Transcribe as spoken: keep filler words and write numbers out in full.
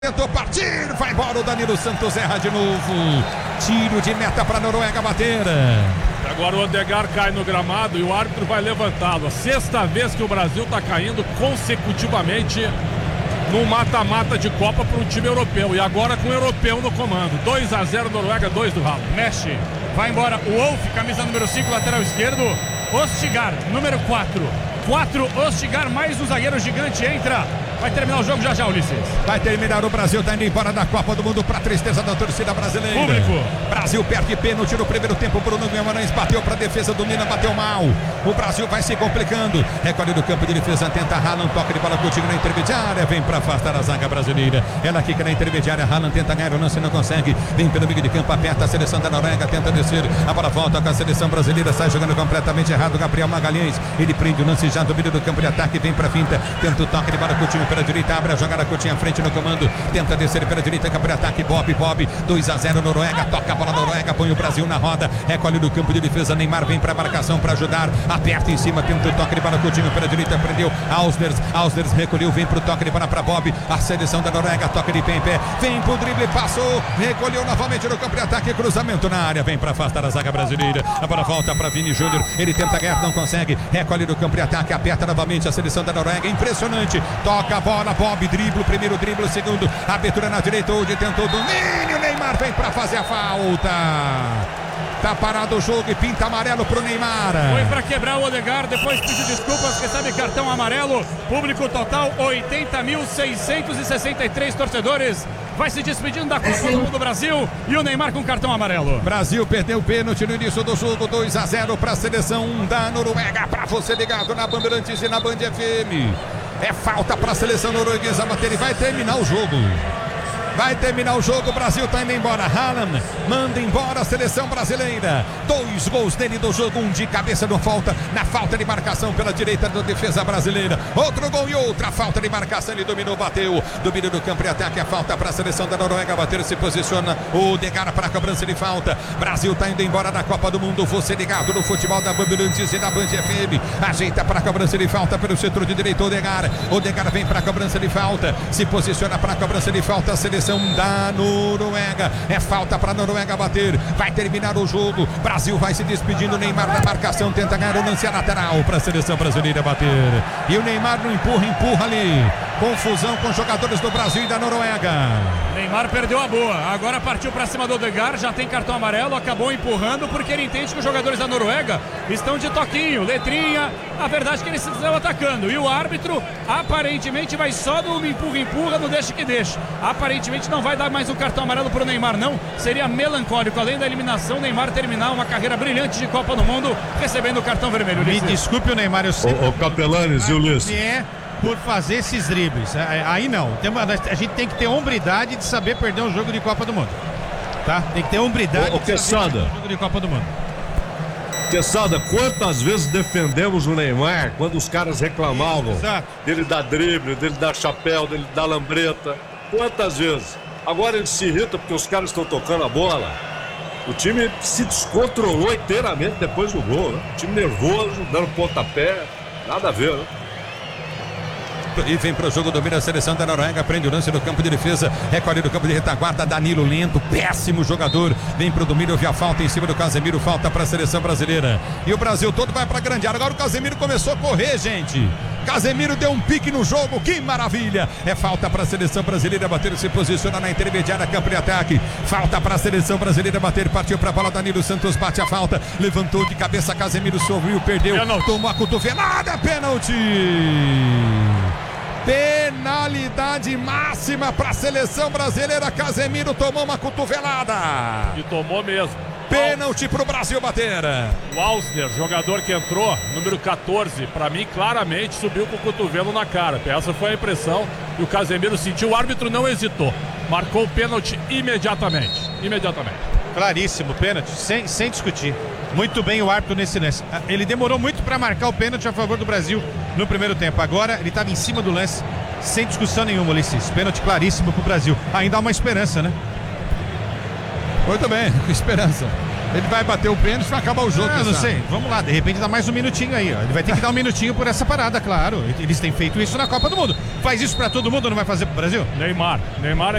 Tentou partir, vai embora o Danilo Santos, erra de novo. Tiro de meta para a Noruega bater. Agora o Odegaard cai no gramado e o árbitro vai levantá-lo. A sexta vez que o Brasil está caindo consecutivamente no mata-mata de Copa para um time europeu. E agora com o europeu no comando. dois a zero Noruega, dois do Haaland. Mexe, vai embora o Wolf, camisa número cinco, lateral esquerdo. Ostigar, número quatro. quatro, Ostigar, mais um zagueiro gigante entra. Vai terminar o jogo já já, Ulisses. Vai terminar, o Brasil tá indo embora da Copa do Mundo, para tristeza da torcida brasileira. Público. Brasil perde pênalti no primeiro tempo. Bruno Guimarães bateu para defesa do Milan, bateu mal. O Brasil vai se complicando. Recolhe do campo de defesa, tenta Haaland, toca de bola contigo na intermediária, vem para afastar a zaga brasileira. Ela quica na intermediária, Haaland tenta ganhar o lance, não consegue. Vem pelo meio de campo, aperta a seleção da Noruega, tenta descer. A bola volta com a seleção brasileira, sai jogando completamente errado. Gabriel Magalhães, ele prende o lance já do meio do campo de ataque, vem para finta, tenta o toque de bola contigo pela direita, abre a jogada, Coutinho à frente no comando, tenta descer pela direita, campo de ataque, Bob, Bob, dois a zero Noruega, toca a bola Noruega, põe o Brasil na roda, recolhe do campo de defesa, Neymar vem para a marcação para ajudar, aperta em cima, tenta o toque de bola, Coutinho pela direita, prendeu, Ausners, Ausners recolheu, vem pro toque de bola para Bob, a seleção da Noruega, toca de pé em pé, vem pro drible, passou, recolheu novamente no campo de ataque, cruzamento na área, vem para afastar a zaga brasileira, a bola volta para Vini Júnior, ele tenta ganhar, não consegue, recolhe do campo de ataque, aperta novamente a seleção da Noruega, impressionante, toca a bola, Bob, drible, primeiro drible, segundo, abertura na direita, onde tentou o domínio, Neymar vem para fazer a falta. Tá parado o jogo e pinta amarelo pro Neymar. Foi pra quebrar o Odegaard, depois pediu desculpas, recebe cartão amarelo. Público total, oitenta mil seiscentos e sessenta e três torcedores. Vai se despedindo da Copa do Mundo do Brasil e o Neymar com cartão amarelo. Brasil perdeu o pênalti no início do jogo, dois a zero pra seleção da Noruega. Pra você ligado na Bandeirantes e na Band F M. É falta pra seleção norueguesa bater e vai terminar o jogo. Vai terminar o jogo, o Brasil tá indo embora. Haaland manda embora a seleção brasileira. Dois gols dele do jogo, um de cabeça no falta, na falta de marcação pela direita da defesa brasileira. Outro gol e outra falta de marcação, ele dominou, bateu. Domínio do campo de ataque, a falta para a seleção da Noruega bater, se posiciona o Odegaard para a cobrança de falta. Brasil tá indo embora da Copa do Mundo, você ligado no futebol da Bandeirantes e da Band F M. Ajeita para a cobrança de falta pelo setor de direito, Odegaard. Odegaard vem para a cobrança de falta, se posiciona para a cobrança de falta, a seleção da Noruega, é falta para a Noruega bater, vai terminar o jogo, Brasil vai se despedindo, Neymar na marcação, tenta ganhar o lance lateral para a seleção brasileira bater, e o Neymar não empurra, empurra ali, confusão com os jogadores do Brasil e da Noruega. Neymar perdeu a boa, agora partiu para cima do Odegaard, já tem cartão amarelo, acabou empurrando porque ele entende que os jogadores da Noruega estão de toquinho, letrinha, a verdade é que eles estão atacando, e o árbitro aparentemente vai só no empurra, empurra, no deixa que deixa, aparentemente não vai dar mais um cartão amarelo para o Neymar, não. Seria melancólico, além da eliminação, Neymar terminar uma carreira brilhante de Copa do Mundo, recebendo o cartão vermelho. Me desculpe o Neymar, eu sei. O, o Capelanes e o Luiz. É por fazer esses dribles. Aí não. Tem uma, a gente tem que ter hombridade de saber perder um jogo de Copa do Mundo. Tá? Tem que ter hombridade o, o de saber perder um jogo de Copa do Mundo. Quesada, quantas vezes defendemos o Neymar quando os caras reclamavam Exato. dele dar drible, dele dar chapéu, dele dar lambreta? Quantas vezes? Agora ele se irrita porque os caras estão tocando a bola. O time se descontrolou inteiramente depois do gol, né? O time nervoso, dando pontapé, nada a ver, né? E vem pro jogo, domina a seleção da Noruega, prende o lance no campo de defesa, recolhe do campo de retaguarda, Danilo lento, péssimo jogador, vem pro domínio, via falta em cima do Casemiro, falta pra seleção brasileira, e o Brasil todo vai pra grande área, agora o Casemiro começou a correr, gente, Casemiro deu um pique no jogo, que maravilha, é falta pra seleção brasileira bater, se posiciona na intermediária, campo de ataque, falta pra seleção brasileira bater, partiu pra bola, Danilo Santos bate a falta, levantou de cabeça, Casemiro sorriu, perdeu, pênalti. Tomou a cotovelada, pênalti! Penalidade máxima para a seleção brasileira. Casemiro tomou uma cotovelada. E tomou mesmo. Pênalti para o Brasil bater. O Ausner, jogador que entrou, número quatorze, para mim claramente subiu com o cotovelo na cara. Essa foi a impressão que o Casemiro sentiu. O árbitro não hesitou. Marcou o pênalti imediatamente. Imediatamente. Claríssimo, pênalti, sem, sem discutir. Muito bem o árbitro nesse lance. Ele demorou muito para marcar o pênalti a favor do Brasil no primeiro tempo. Agora ele estava em cima do lance, sem discussão nenhuma, Ulisses. Pênalti claríssimo pro Brasil. Ainda há uma esperança, né? Muito bem, com esperança. Ele vai bater o pênalti para acabar o jogo. Ah, não sei, vamos lá, de repente dá mais um minutinho aí, ó. Ele vai ter que dar um minutinho por essa parada, claro. Eles têm feito isso na Copa do Mundo. Faz isso pra todo mundo ou não vai fazer pro Brasil? Neymar. Neymar é